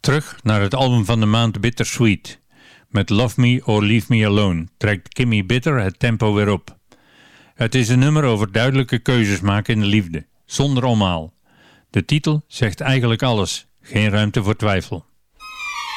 Terug naar het album van de maand Bittersweet. Met Love Me or Leave Me Alone trekt Kimmy Bitter het tempo weer op. Het is een nummer over duidelijke keuzes maken in de liefde, zonder omhaal. De titel zegt eigenlijk alles, geen ruimte voor twijfel.